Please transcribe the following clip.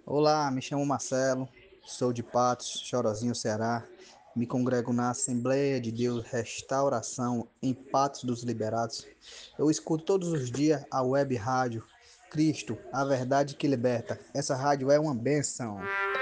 Olá, me chamo Marcelo, sou de Patos, Chorozinho, Ceará. Me congrego na Assembleia de Deus Restauração em Patos dos Liberados. Eu escuto todos os dias a web rádio Cristo, a verdade que liberta. Essa rádio é uma benção.